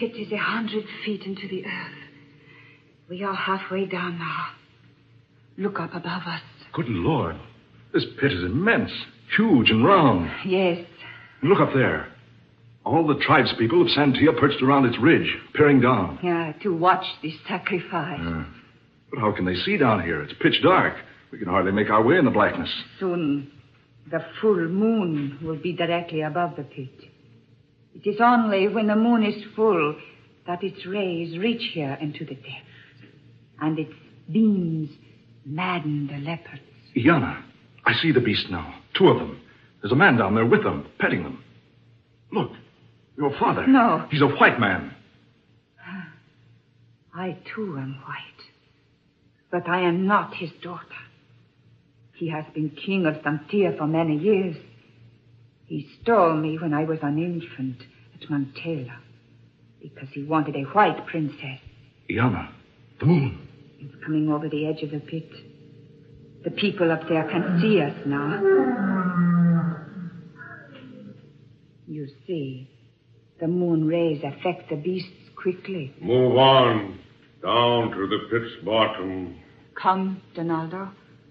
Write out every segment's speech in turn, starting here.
pit is 100 feet into the earth. We are halfway down now. Look up above us. Good Lord. This pit is immense, huge and round. Yes. And look up there. All the tribespeople of Santia perched around its ridge, peering down. Yeah, to watch this sacrifice. But how can they see down here? It's pitch dark. We can hardly make our way in the blackness. Soon, the full moon will be directly above the pit. It is only when the moon is full that its rays reach here into the depths. And its beams madden the leopards. Iana, I see the beast now. 2 of them. There's a man down there with them, petting them. Look, your father. No. He's a white man. I, too, am white. But I am not his daughter. He has been king of Santia for many years. He stole me when I was an infant at Montela because he wanted a white princess. Iana, the moon. It's coming over the edge of the pit. The people up there can see us now. You see, the moon rays affect the beasts quickly. Move on, down to the pit's bottom. Come, Donaldo.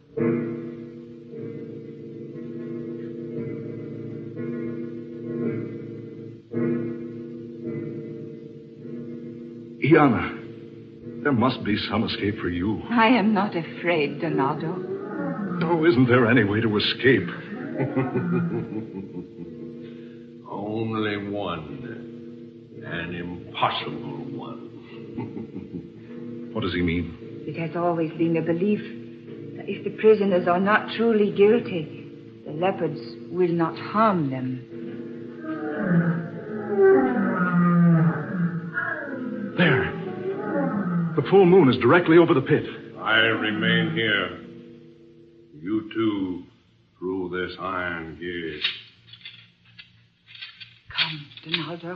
Iana, there must be some escape for you. I am not afraid, Donaldo. Oh, isn't there any way to escape? Only one. An impossible one. What does he mean? It has always been the belief that if the prisoners are not truly guilty, the leopards will not harm them. There. The full moon is directly over the pit. I remain here. You two through this iron gate. Come, Donaldo.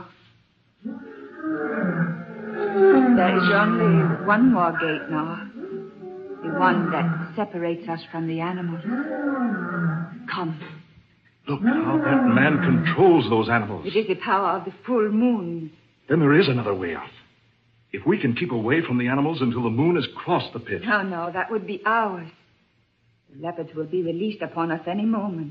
There is only one more gate now. The one that separates us from the animals. Come. Look how that man controls those animals. It is the power of the full moon. Then there is another way out. If we can keep away from the animals until the moon has crossed the pit. No, that would be ours. The leopards will be released upon us any moment.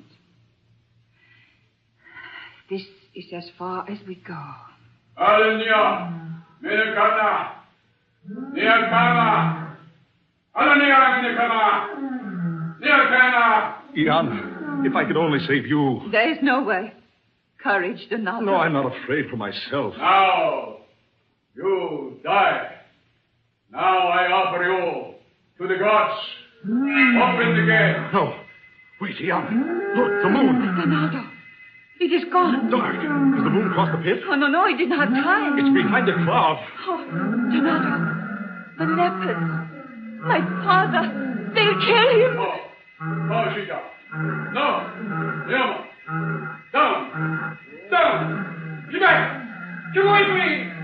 This is as far as we go. Alenia, Minakana, Niakana, Alenia, Minakana, Niakana. Iana, if I could only save you. There is no way. Courage, Donaldo. No, I'm not afraid for myself. Now, you die. Now I offer you to the gods. Open the gate. No. Wait, Iana. Look, the moon. Donaldo, it is gone. Dark. Has the moon crossed the pit? Oh, no, it did not have time. It's behind a cloud. Oh, Donaldo, the leopards. My father. They'll kill him. Oh, Shita. No. Yama. Down. Down. Get back. Get away from me.